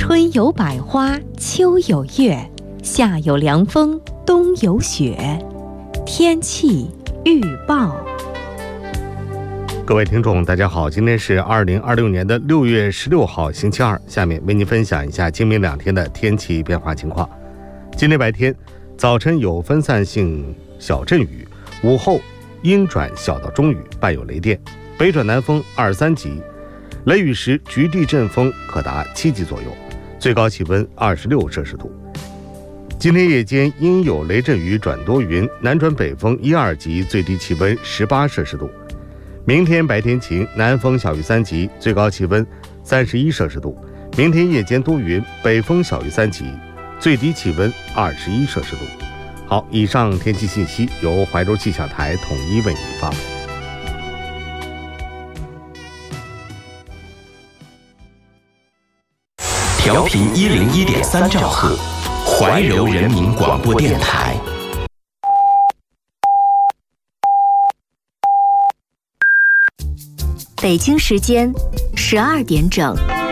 春有百花，秋有月，夏有凉风，冬有雪。天气预报。 各位听众大家好，今天是2026年的6月16号星期二，下面为您分享一下今明2天的天气变化情况。今天白天早晨有分散性小阵雨，午后阴转小到中雨，伴有雷电，北转南风2、3级，雷雨时局地阵风可达7级左右，最高气温26摄氏度。今天夜间阴有雷阵雨转多云，南转北风1、2级，最低气温18摄氏度。明天白天晴，南风小于3级，最高气温31摄氏度。明天夜间多云，北风小于3级，最低气温21摄氏度。好，以上天气信息由怀柔气象台统一为您发布。 调频101.3兆赫，怀柔人民广播电台。 北京时间12点整。